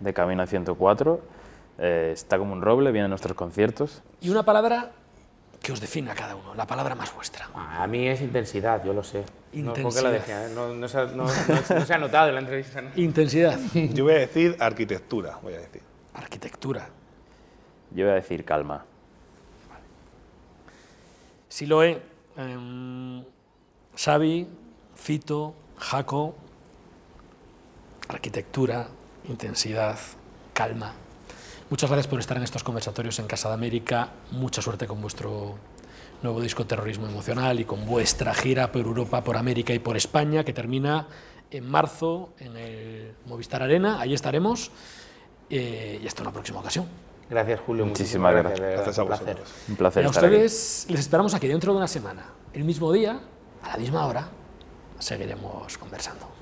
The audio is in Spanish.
de Camino a 104. Está como un roble, viene a nuestros conciertos. Y una palabra que os define a cada uno, la palabra más vuestra. A mí es intensidad, yo lo sé. Intensidad. No, ¿por qué lo decía? No se ha notado en la entrevista, ¿no? Intensidad. Yo voy a decir arquitectura, Arquitectura. Yo voy a decir calma. Siloe, Xavi, Fito, Jaco, arquitectura, intensidad, calma. Muchas gracias por estar en estos conversatorios en Casa de América. Mucha suerte con vuestro nuevo disco Terrorismo Emocional y con vuestra gira por Europa, por América y por España, que termina en marzo en el Movistar Arena. Ahí estaremos y hasta una próxima ocasión. Gracias, Julio. Muchísimas gracias. Gracias a Un placer. vosotros. Un placer Y a estar aquí. ustedes les esperamos aquí dentro de una semana, el mismo día, a la misma hora, seguiremos conversando.